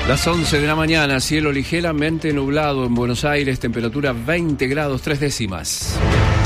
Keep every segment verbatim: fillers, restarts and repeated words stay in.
Las once de la mañana, cielo ligeramente nublado en Buenos Aires, temperatura veinte grados tres décimas.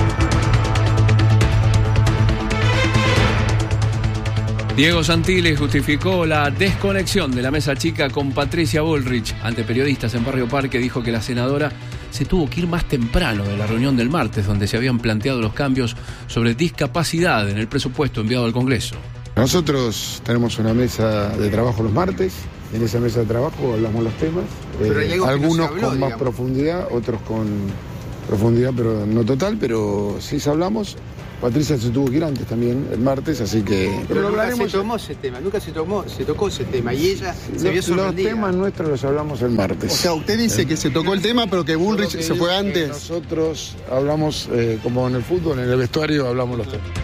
Diego Santilli justificó la desconexión de la mesa chica con Patricia Bullrich. Ante periodistas en Barrio Parque dijo que la senadora se tuvo que ir más temprano de la reunión del martes, donde se habían planteado los cambios sobre discapacidad en el presupuesto enviado al Congreso. Nosotros tenemos una mesa de trabajo los martes. En esa mesa de trabajo hablamos los temas, eh, algunos no habló, con más digamos. profundidad, otros con profundidad pero no total, pero sí hablamos. Patricia se tuvo que ir antes también, el martes, así que... Pero, pero nunca se tomó ese tema, nunca se tomó, se tocó ese tema y ella sí, se vio sorprendida. Los temas nuestros los hablamos el martes. O sea, usted dice que se tocó el tema pero que Bullrich que se fue antes. Nosotros hablamos, eh, como en el fútbol, en el vestuario hablamos los temas.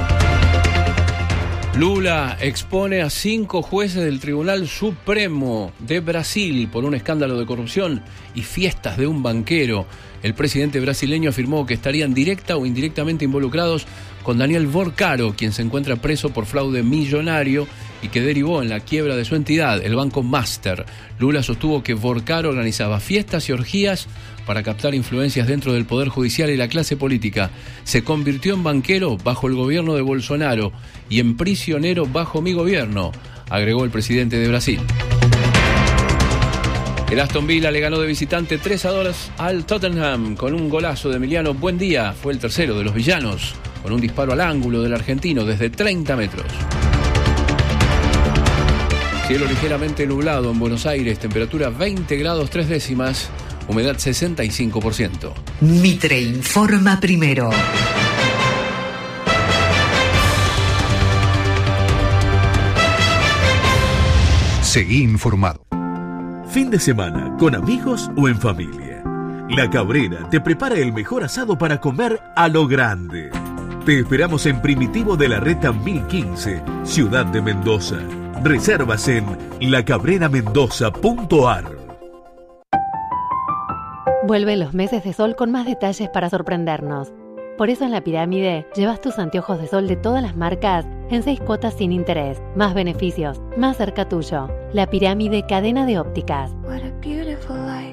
Lula expone a cinco jueces del Tribunal Supremo de Brasil por un escándalo de corrupción y fiestas de un banquero. El presidente brasileño afirmó que estarían directa o indirectamente involucrados con Daniel Vorcaro, quien se encuentra preso por fraude millonario y que derivó en la quiebra de su entidad, el Banco Master. Lula sostuvo que Vorcaro organizaba fiestas y orgías para captar influencias dentro del Poder Judicial y la clase política. Se convirtió en banquero bajo el gobierno de Bolsonaro y en prisionero bajo mi gobierno, agregó el presidente de Brasil. El Aston Villa le ganó de visitante tres a dos al Tottenham con un golazo de Emiliano Buendía. Fue el tercero de los villanos, con un disparo al ángulo del argentino desde treinta metros. Cielo ligeramente nublado en Buenos Aires, temperatura veinte grados tres décimas, humedad sesenta y cinco por ciento. Mitre informa primero. Seguí informado. Fin de semana, con amigos o en familia. La Cabrera te prepara el mejor asado para comer a lo grande. Te esperamos en Primitivo de la Reta mil quince, Ciudad de Mendoza. Reservas en la cabrera mendoza punto a r. Vuelve los meses de sol con más detalles para sorprendernos. Por eso en La Pirámide llevas tus anteojos de sol de todas las marcas en seis cuotas sin interés. Más beneficios, más cerca tuyo. La Pirámide, cadena de ópticas. What a beautiful life.